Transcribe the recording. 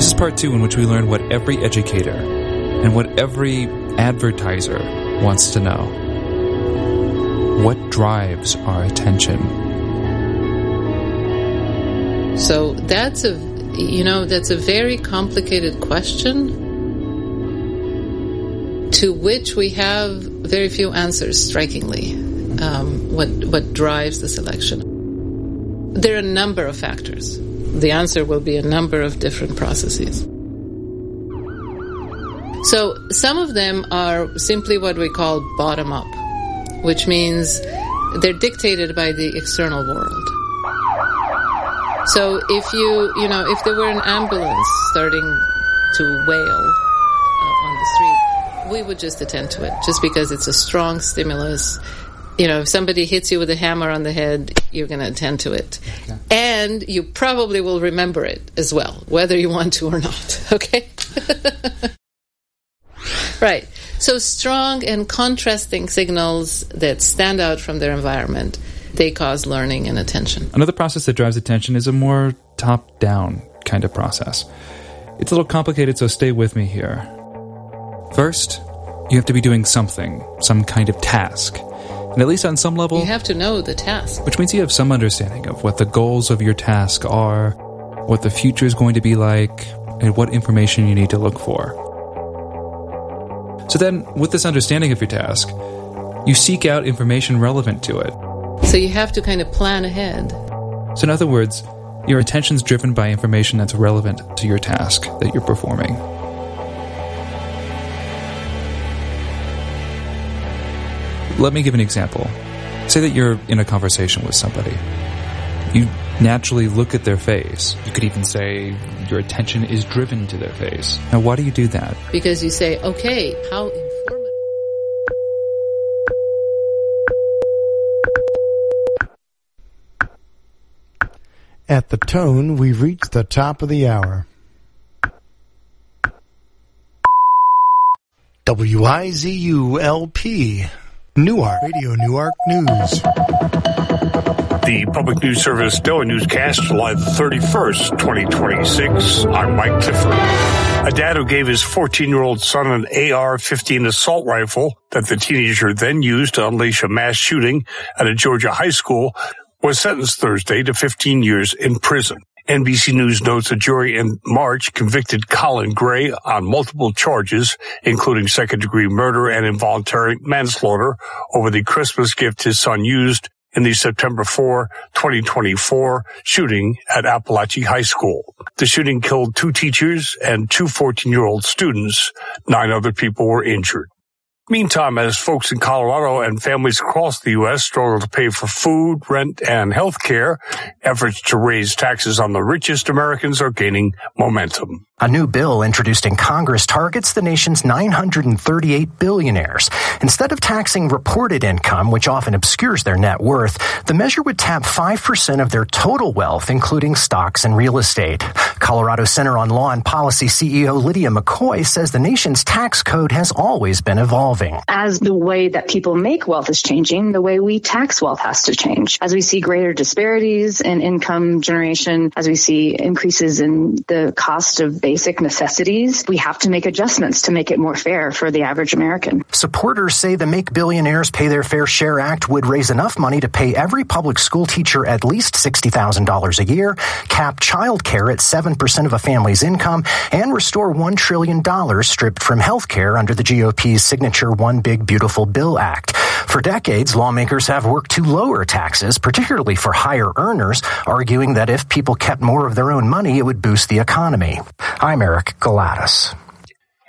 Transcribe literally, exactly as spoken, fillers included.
This is part two, in which we learn what every educator and what every advertiser wants to know. What drives our attention? So that's a, you know, that's a very complicated question to which we have very few answers, strikingly. Um, what what drives the selection? There are a number of factors. The answer will be a number of different processes. So some of them are simply what we call bottom-up, which means they're dictated by the external world. So if you, you know, if there were an ambulance starting to wail uh, on the street, we would just attend to it, just because it's a strong stimulus. You know, if somebody hits you with a hammer on the head, you're going to attend to it. Okay. And you probably will remember it as well, whether you want to or not, okay? Right. So strong and contrasting signals that stand out from their environment, they cause learning and attention. Another process that drives attention is a more top-down kind of process. It's a little complicated, so stay with me here. First, you have to be doing something, some kind of task. And at least on some level, you have to know the task. Which means you have some understanding of what the goals of your task are, what the future is going to be like, and what information you need to look for. So then, with this understanding of your task, you seek out information relevant to it. So you have to kind of plan ahead. So in other words, your attention's driven by information that's relevant to your task that you're performing. Let me give an example. Say that you're in a conversation with somebody. You naturally look at their face. You could even say your attention is driven to their face. Now, why do you do that? Because you say, okay, how informative. At the tone, we've reached the top of the hour. W I Z U L P, Newark, Radio Newark News. The Public News Service Daily Newscast, July the thirty-first, twenty twenty-six. I'm Mike Clifford. A dad who gave his fourteen-year-old son an A R fifteen assault rifle that the teenager then used to unleash a mass shooting at a Georgia high school was sentenced Thursday to fifteen years in prison. N B C News notes a jury in March convicted Colin Gray on multiple charges, including second-degree murder and involuntary manslaughter, over the Christmas gift his son used in the September fourth, twenty twenty-four shooting at Appalachia High School. The shooting killed two teachers and two fourteen-year-old students. Nine other people were injured. Meantime, as folks in Colorado and families across the U S struggle to pay for food, rent, and health care, efforts to raise taxes on the richest Americans are gaining momentum. A new bill introduced in Congress targets the nation's nine hundred thirty-eight billionaires. Instead of taxing reported income, which often obscures their net worth, the measure would tap five percent of their total wealth, including stocks and real estate. Colorado Center on Law and Policy C E O Lydia McCoy says the nation's tax code has always been evolving. As the way that people make wealth is changing, the way we tax wealth has to change. As we see greater disparities in income generation, as we see increases in the cost of basic necessities, we have to make adjustments to make it more fair for the average American. Supporters say the Make Billionaires Pay Their Fair Share Act would raise enough money to pay every public school teacher at least sixty thousand dollars a year, cap child care at seven percent of a family's income, and restore one trillion dollars stripped from health care under the G O P's signature One Big Beautiful Bill Act. For decades, lawmakers have worked to lower taxes, particularly for higher earners, arguing that if people kept more of their own money, it would boost the economy. I'm Eric Galatas.